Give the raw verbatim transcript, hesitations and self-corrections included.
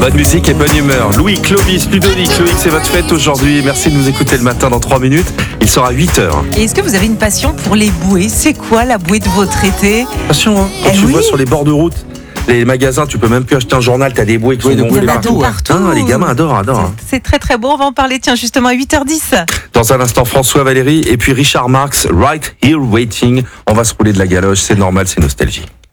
Bonne musique et bonne humeur. Louis, Clovis, Ludovic, Loïc, c'est votre fête aujourd'hui. Merci de nous écouter le matin dans trois minutes. Il sera huit heures. Et est-ce que vous avez une passion pour les bouées? C'est quoi la bouée de votre été? Passion, hein. Quand Eh tu oui. vois sur les bords de route, les magasins, tu peux même plus acheter un journal, t'as des bouées qui Oui, sont des bouées gonflées partout. partout. Partout. Ah, les gamins adorent, adorent. hein. C'est très très beau, on va en parler tiens justement à huit heures dix. Dans un instant, François Valéry et puis Richard Marx, Right Here Waiting. On va se rouler de la galoche, c'est normal, c'est nostalgie.